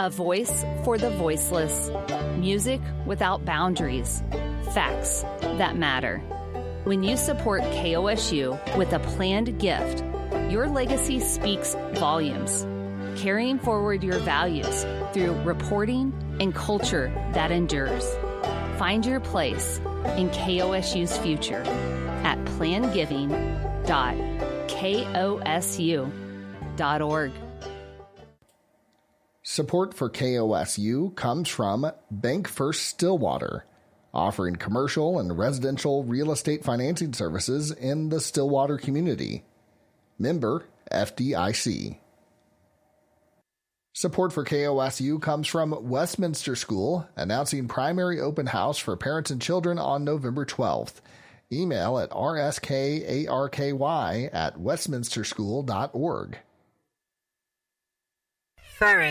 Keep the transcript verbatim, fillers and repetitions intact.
A voice for the voiceless. Music without boundaries. Facts that matter. When you support K O S U with a planned gift, your legacy speaks volumes, carrying forward your values through reporting and culture that endures. Find your place in K O S U's future at plan giving dot kosu dot org. Support for K O S U comes from Bank First Stillwater, offering commercial and residential real estate financing services in the Stillwater community. Member F D I C. Support for K O S U comes from Westminster School, announcing primary open house for parents and children on November twelfth. Email at r s k a r k y at westminster school dot org. Furry.